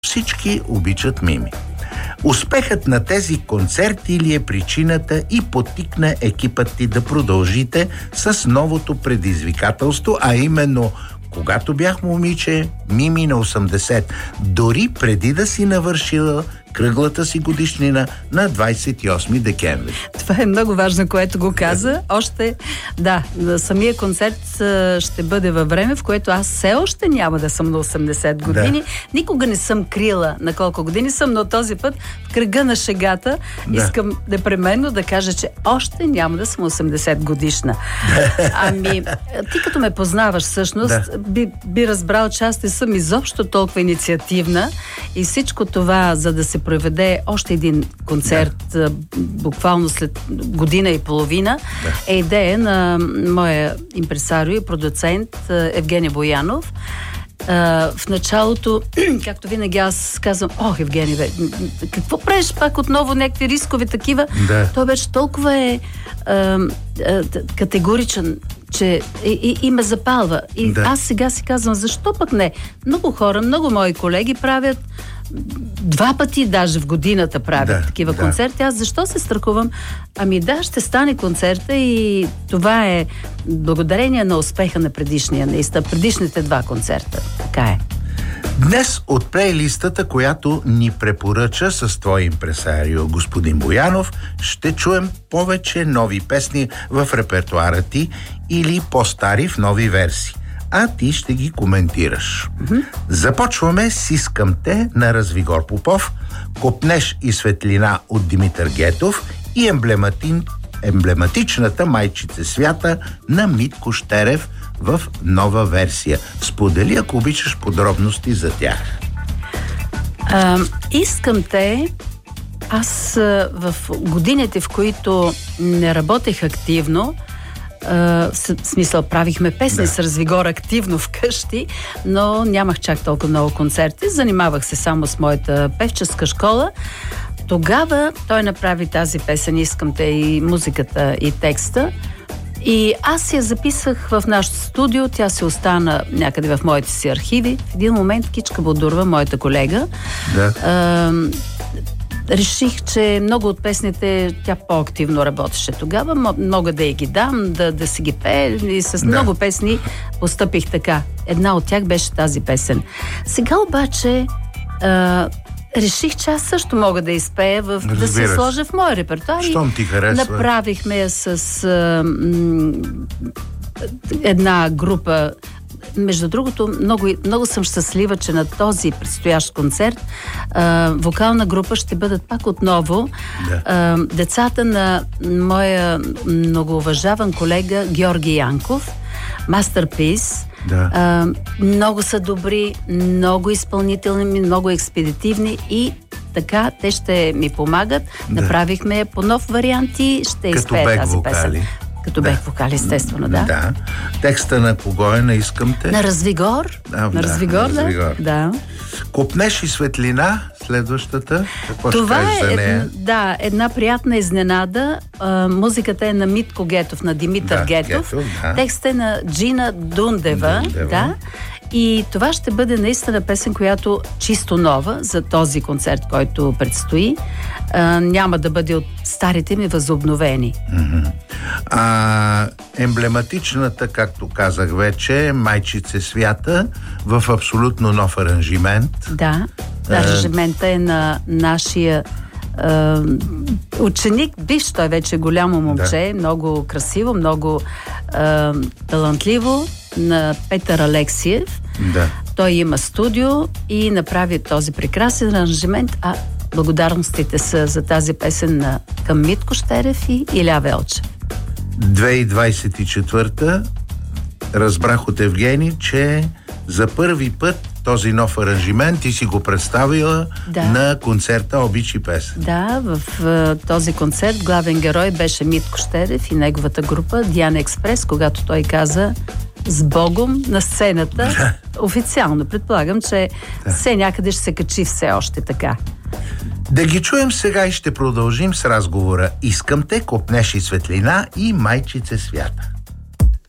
Всички обичат Мими. Успехът на тези концерти ли е причината и подтикна екипът ти да продължите с новото предизвикателство, а именно когато бях момиче, Мими на 80, дори преди да си навършила кръглата си годишнина на 28 декември. Това е много важно, което го каза. Още, да, самия концерт ще бъде във време, в което аз все още няма да съм на 80 години. Да. Никога не съм крила на колко години съм, но този път в кръга на шегата искам непременно да кажа, че още няма да съм 80 годишна. Ами, ти като ме познаваш всъщност, би разбрал, че аз не съм изобщо толкова инициативна и всичко това, за да се проведе още един концерт буквално след година и половина, е идея на моя импресарио и продуцент Евгений Боянов. В началото, както винаги аз казвам, Евгений, какво правиш пак отново някакви рискови такива? Той беше толкова категоричен, че и ме запалва. И аз сега си казвам, защо пък не? Много хора, много мои колеги правят 2 пъти даже в годината правят такива концерти. Аз защо се страхувам? Ами ще стане концерта и това е благодарение на успеха на предишните 2 концерта. Така е. Днес от плейлистата, която ни препоръча с твой импресарио господин Боянов, ще чуем повече нови песни в репертуара ти или по-стари в нови версии. А ти ще ги коментираш. Започваме с "Искам те" на Развигор Попов, "Копнеш и светлина" от Димитър Гетов и емблематичната "Майчице свята" на Митко Щерев в нова версия. Сподели, ако обичаш, подробности за тях. "Искам те", аз в годините, в които не работех активно, в смисъл правихме песни с Развигор активно вкъщи, но нямах чак толкова много концерти. Занимавах се само с моята певческа школа. Тогава той направи тази песен "Искам те", и музиката, и текста. И аз я записах в нашото студио, тя се остана някъде в моите си архиви. В един момент Кичка Бодурова, моята колега, реших, че много от песните тя по-активно работеше тогава. Мога да я ги дам, да си ги пее, и с много песни постъпих така. Една от тях беше тази песен. Сега обаче реших, че аз също мога да изпея, да се сложа в моя репертуар. Щом ти харесва. Направихме я с една група. Между другото, много съм щастлива, че на този предстоящ концерт вокална група ще бъдат пак отново децата на моя многоуважаван колега Георги Янков, Masterpiece. Много са добри, много изпълнителни, много експедитивни и така те ще ми помагат. Направихме по нов вариант и ще изпея тази песен. Като бек вокал, естествено, да. Текста на кого е на "Искам те"? На Развигор. На Развигор, да. "Копнеш и светлина", следващата. Какво това ще кажеш за нея? Една приятна изненада. Музиката е на Митко Гетов, на Димитър Гетов. Текстът е на Джина Дундева. И това ще бъде наистина песен, която чисто нова за този концерт, който предстои. Няма да бъде от старите ми възобновени. Емблематичната, както казах вече, "Майчице свята" в абсолютно нов аранжимент. Аранжимента е на нашия ученик, бивш, той вече голямо момче, много красиво, много талантливо, на Петър Алексиев. Той има студио и направи този прекрасен аранжимент, благодарностите са за тази песен към Митко Щерев и Иля Велчев. 2024 разбрах от Евгений, че за първи път този нов аранжимент ти си го представила на концерта "Обичи песен". В този концерт главен герой беше Митко Щерев и неговата група Диана Експрес, когато той каза "С Богом" на сцената. Официално предполагам, че все някъде ще се качи все още така. Да ги чуем сега и ще продължим с разговора "Искам те", "Копнеш и светлина" и "Майчице свята".